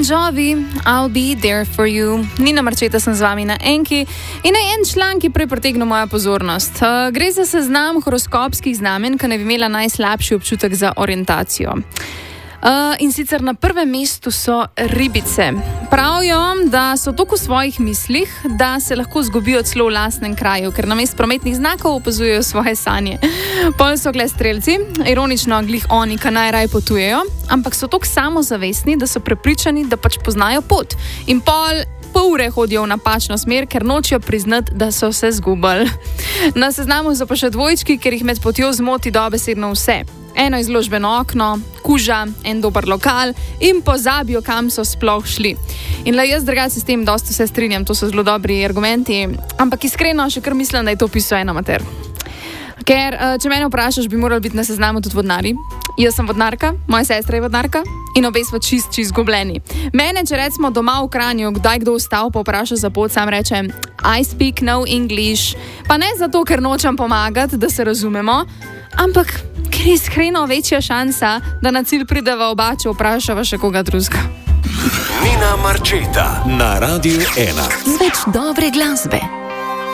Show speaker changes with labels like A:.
A: Jovi, I'll be there for you. Nina Marčeta sem z vami na Enki in en član, ki prej pritegne moja pozornost. Gre za seznam horoskopskih znamenj, ki naj bi imela najslabši občutek za orientacijo. In sicer na prvem mestu so ribice. Pravijo, da so toliko v svojih mislih, da se lahko zgubijo celo v lastnem kraju, ker namesto prometnih znakov opazujejo svoje sanje. Pol so gle strelci, ironično glih oni, ki najraj potujejo, ampak so toliko samozavestni, da so prepričani, da pač poznajo pot. In pol ure hodijo v napačno smer, ker nočejo priznati, da so se zgubili. Na seznamu so pa še dvojčki, ker jih med potjo zmoti dobesedno vse. Eno izložbeno okno, kuža, en dober lokal in pozabijo, kam so sploh šli. In jaz drugače s tem dosti se strinjam, to so zelo dobri argumenti, ampak iskreno še kar mislim, da je to pisal en amater. Ker, če mene vprašaš, bi morali biti na seznamu tudi vodnari. Jaz sem vodnarka, moja sestra je vodnarka in obe smo čist izgubljeni. Mene, če recimo doma v Kranju, kdaj kdo vstal pa vpraša za pot, sam reče I speak no English. Pa ne zato, ker nočem pomagati, da se razumemo, ampak ker je iskreno večja šansa, da na cilj prideva oba, če vprašava še koga drugega.
B: Nina Marčeta na Radiu 1.
C: Več dobre glasbe.